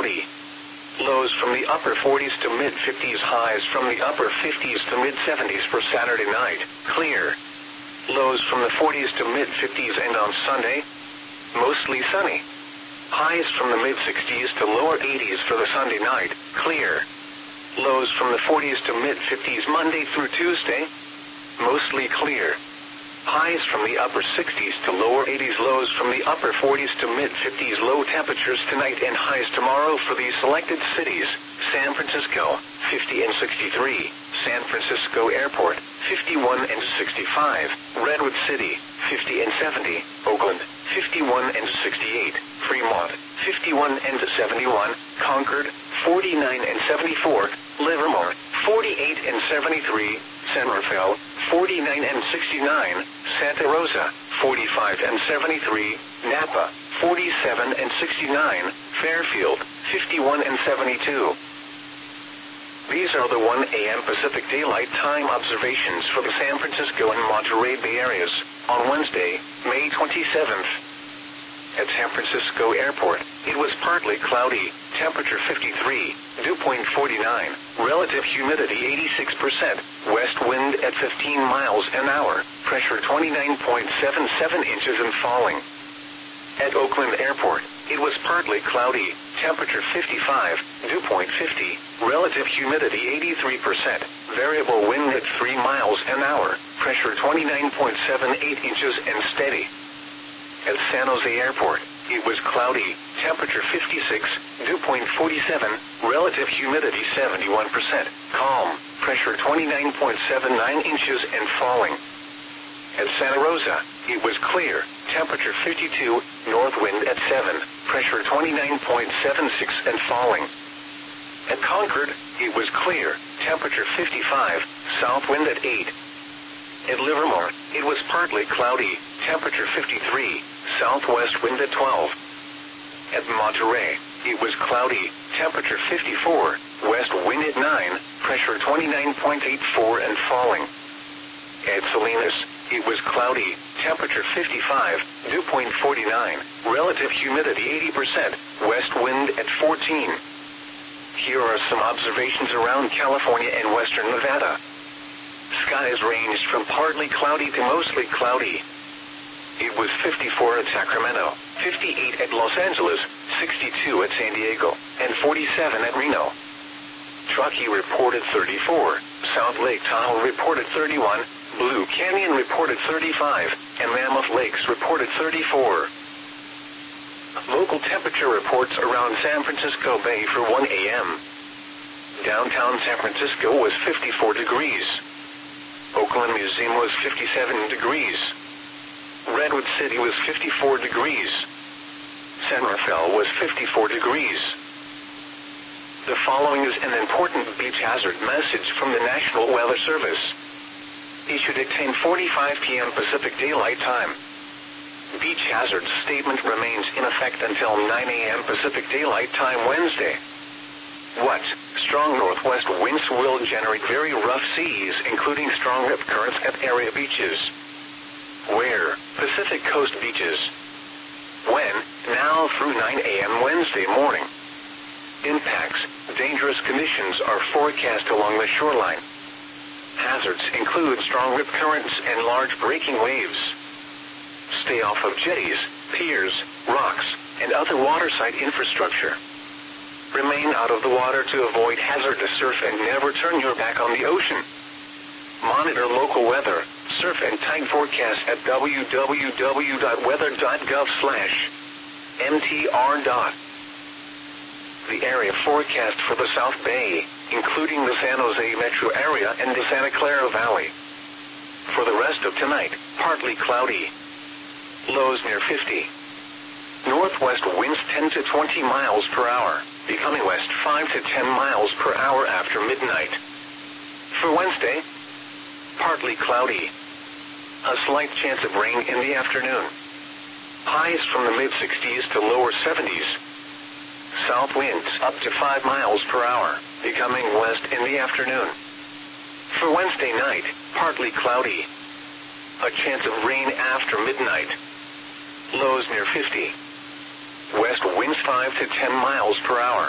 cloudy. Lows from the upper 40s to mid-50s, highs from the upper 50s to mid-70s for Saturday night, clear. Lows from the 40s to mid-50s, and on Sunday, mostly sunny. Highs from the mid-60s to lower 80s for the Sunday night, clear. Lows from the 40s to mid-50s Monday through Tuesday, mostly clear. Highs from the upper 60s to lower 80s, lows from the upper 40s to mid-50s, low temperatures tonight and highs tomorrow for these selected cities: San Francisco, 50 and 63, San Francisco Airport, 51 and 65, Redwood City, 50 and 70, Oakland, 51 and 68, Fremont, 51 and 71, Concord, 49 and 74, Livermore, 48 and 73, San Rafael, 49 and 69, Santa Rosa, 45 and 73, Napa, 47 and 69, Fairfield, 51 and 72. These are the 1 a.m. Pacific Daylight Time observations for the San Francisco and Monterey Bay areas on Wednesday, May 27th. At San Francisco Airport, it was partly cloudy, temperature 53, dew point 49, relative humidity 86%, west wind at 15 miles an hour, pressure 29.77 inches and falling. At Oakland Airport, it was partly cloudy, temperature 55, dew point 50, relative humidity 83%, variable wind at 3 miles an hour, pressure 29.78 inches and steady. At San Jose Airport, it was cloudy, temperature 56, dew point 47, relative humidity 71%, calm, pressure 29.79 inches and falling. At Santa Rosa, it was clear, temperature 52, north wind at 7, pressure 29.76 and falling. At Concord, it was clear, temperature 55, south wind at 8. At Livermore, it was partly cloudy, temperature 53, southwest wind at 12. At Monterey, it was cloudy, temperature 54, west wind at 9, pressure 29.84 and falling. At Salinas, it was cloudy, temperature 55, dew point 49, relative humidity 80%, west wind at 14. Here are some observations around California and western Nevada. Skies ranged from partly cloudy to mostly cloudy. It was 54 at Sacramento, 58 at Los Angeles, 62 at San Diego, and 47 at Reno. Truckee reported 34, South Lake Tahoe reported 31, Blue Canyon reported 35, and Mammoth Lakes reported 34. Local temperature reports around San Francisco Bay for 1 a.m. Downtown San Francisco was 54 degrees. Oakland Museum was 57 degrees. Redwood City was 54 degrees. San Rafael was 54 degrees. The following is an important beach hazard message from the National Weather Service. Issued at 10:45 p.m. Pacific Daylight Time. Beach hazard statement remains in effect until 9 a.m. Pacific Daylight Time Wednesday. What? Strong northwest winds will generate very rough seas, including strong rip currents at area beaches. Where? Pacific Coast beaches. When? Now through 9 a.m. Wednesday morning. Impacts. Dangerous conditions are forecast along the shoreline. Hazards include strong rip currents and large breaking waves. Stay off of jetties, piers, rocks, and other waterside infrastructure. Remain out of the water to avoid hazardous surf and never turn your back on the ocean. Monitor local weather, surf and tide forecasts at www.weather.gov/mtr. The area forecast for the South Bay, including the San Jose metro area and the Santa Clara Valley. For the rest of tonight, partly cloudy. Lows near 50. Northwest winds 10 to 20 miles per hour, becoming west 5 to 10 miles per hour after midnight. For Wednesday, partly cloudy. A slight chance of rain in the afternoon. Highs from the mid-60s to lower 70s. South winds up to 5 miles per hour, becoming west in the afternoon. For Wednesday night, partly cloudy. A chance of rain after midnight. Lows near 50. West winds 5 to 10 miles per hour.